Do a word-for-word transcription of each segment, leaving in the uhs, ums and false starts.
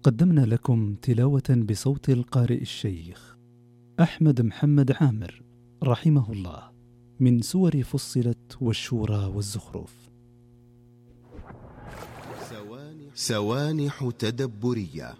قدمنا لكم تلاوة بصوت القارئ الشيخ أحمد محمد عامر رحمه الله من سور فصلت والشورى والزخرف. سوانح تدبرية.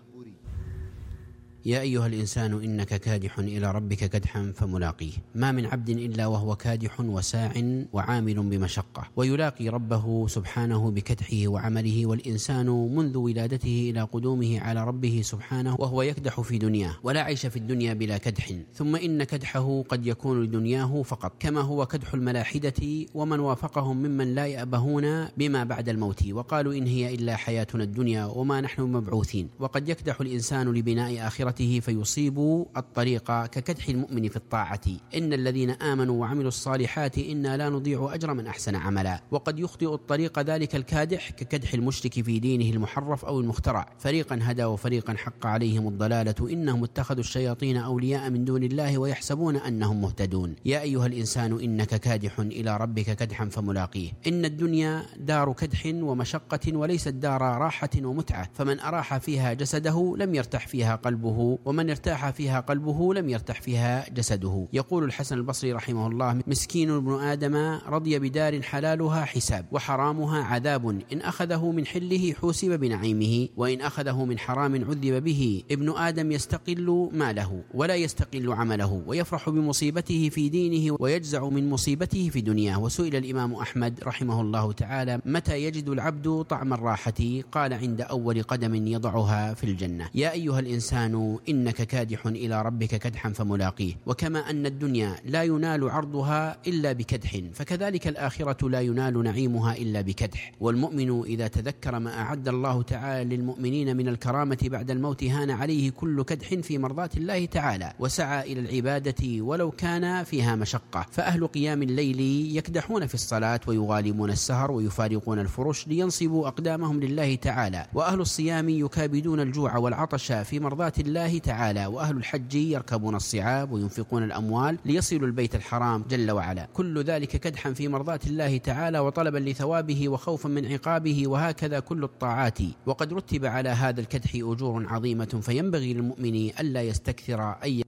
يا أيها الإنسان إنك كادح إلى ربك كدحا فملاقيه. ما من عبد إلا وهو كادح وساع وعامل بمشقة، ويلاقي ربه سبحانه بكدحه وعمله. والإنسان منذ ولادته إلى قدومه على ربه سبحانه وهو يكدح في دنياه، ولا عيش في الدنيا بلا كدح. ثم إن كدحه قد يكون لدنياه فقط، كما هو كدح الملاحدة ومن وافقهم ممن لا يأبهون بما بعد الموت، وقالوا إن هي إلا حياتنا الدنيا وما نحن مبعوثين. وقد يكدح الإنسان لبناء آخرته فيصيب الطريق ككدح المؤمن في الطاعة. إن الذين آمنوا وعملوا الصالحات إنا لا نضيع أجر من أحسن عملا. وقد يخطئ الطريق ذلك الكادح ككدح المشرك في دينه المحرف أو المخترع. فريقا هدى وفريقا حق عليهم الضلالة إنهم اتخذوا الشياطين أولياء من دون الله ويحسبون أنهم مهتدون. يا أيها الإنسان إنك كادح إلى ربك كدحا فملاقيه. إن الدنيا دار كدح ومشقة وليست دار راحة ومتعة، فمن أراح فيها جسده لم يرتاح فيها قلبه، ومن ارتاح فيها قلبه لم يرتاح فيها جسده. يقول الحسن البصري رحمه الله: مسكين ابن آدم رضي بدار حلالها حساب وحرامها عذاب، إن أخذه من حله حوسب بنعيمه، وإن أخذه من حرام عذب به. ابن آدم يستقل ماله ولا يستقل عمله، ويفرح بمصيبته في دينه ويجزع من مصيبته في دنياه. وسئل الإمام أحمد رحمه الله تعالى: متى يجد العبد طعم الراحة؟ قال: عند أول قدم يضعها في الجنة. يا أيها الإنسان إنك كادح إلى ربك كدحا فملاقيه. وكما أن الدنيا لا ينال عرضها إلا بكدح، فكذلك الآخرة لا ينال نعيمها إلا بكدح. والمؤمن إذا تذكر ما أعد الله تعالى للمؤمنين من الكرامة بعد الموت هان عليه كل كدح في مرضاة الله تعالى، وسعى إلى العبادة ولو كان فيها مشقة. فأهل قيام الليل يكدحون في الصلاة ويغالبون السهر ويفارقون الفرش لينصبوا أقدامهم لله تعالى. وأهل الصيام يكابدون الجوع والعطش في مرضاة الله تعالى. وأهل الحج يركبون الصعاب وينفقون الأموال ليصلوا البيت الحرام جل وعلا. كل ذلك كدحا في مرضاة الله تعالى وطلبا لثوابه وخوفا من عقابه، وهكذا كل الطاعات. وقد رتب على هذا الكدح أجور عظيمة، فينبغي للمؤمن ألا يستكثر أي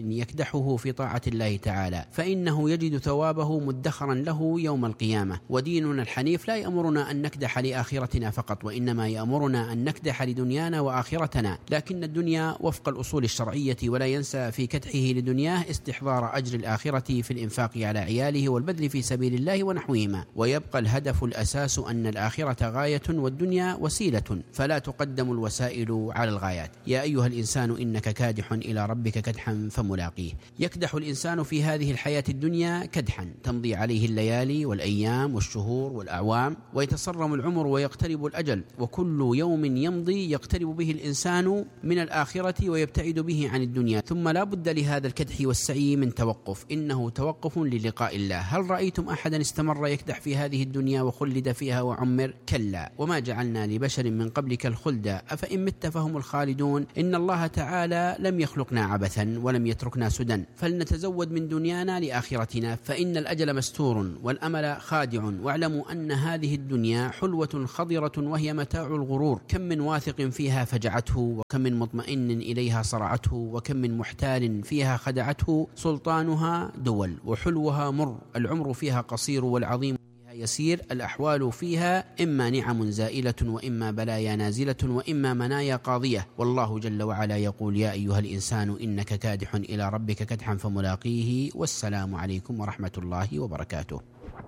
يكدحه في طاعة الله تعالى، فإنه يجد ثوابه مدخرا له يوم القيامة. وديننا الحنيف لا يأمرنا أن نكدح لآخرتنا فقط، وإنما يأمرنا أن نكدح لدنيانا وآخرتنا، لكن الدنيا وفق الأصول الشرعية، ولا ينسى في كدحه لدنياه استحضار أجر الآخرة في الإنفاق على عياله والبذل في سبيل الله ونحوهما. ويبقى الهدف الأساس أن الآخرة غاية والدنيا وسيلة، فلا تقدم الوسائل على الغايات. يا أيها الإنسان إنك كادح إلى ربك كدحا ملاقيه. يكدح الإنسان في هذه الحياة الدنيا كدحا، تمضي عليه الليالي والأيام والشهور والأعوام، ويتصرم العمر ويقترب الأجل، وكل يوم يمضي يقترب به الإنسان من الآخرة ويبتعد به عن الدنيا. ثم لا بد لهذا الكدح والسعي من توقف، إنه توقف للقاء الله. هل رأيتم أحدا استمر يكدح في هذه الدنيا وخلد فيها وعمر؟ كلا، وما جعلنا لبشر من قبلك الخلد أفإن مت فهم الخالدون. إن الله تعالى لم يخلقنا عبثا ولم يتركنا سدى، فلنتزود من دنيانا لآخرتنا، فإن الأجل مستور والأمل خادع. واعلموا أن هذه الدنيا حلوة خضرة وهي متاع الغرور. كم من واثق فيها فجعته، وكم من مطمئن إليها صرعته، وكم من محتال فيها خدعته. سلطانها دول وحلوها مر، العمر فيها قصير والعظيم يسير. الأحوال فيها إما نعم زائلة وإما بلايا نازلة وإما منايا قاضية. والله جل وعلا يقول: يا أيها الإنسان إنك كادح إلى ربك كدحا فملاقيه. والسلام عليكم ورحمة الله وبركاته.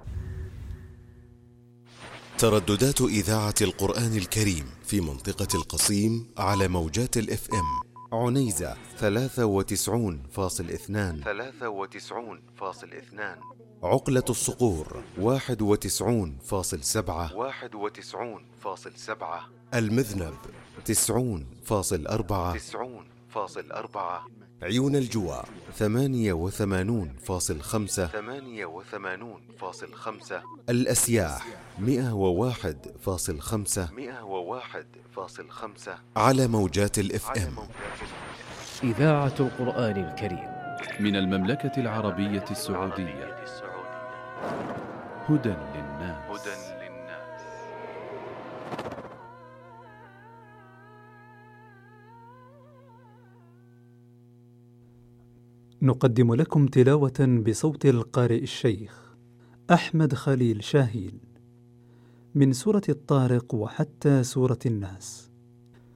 ترددات إذاعة القرآن الكريم في منطقة القصيم على موجات الإف إم: عنيزة ثلاثة وتسعون فاصل اثنان ثلاثة وتسعون فاصل اثنان، عقلة الصقور واحد وتسعون فاصل سبعة واحد وتسعون فاصل سبعة، المذنب تسعون فاصل أربعة تسعون فاصل أربعة، عيون الجوى ثمانية وثمانون فاصل خمسة ثمانية وثمانون فاصل خمسة، الأسياح مئة وواحد فاصل خمسة مئة وواحد فاصل خمسة على موجات الإف إم. إذاعة القرآن الكريم من المملكة العربية السعودية. هدى للناس. نقدم لكم تلاوة بصوت القارئ الشيخ أحمد خليل شاهين من سورة الطارق وحتى سورة الناس.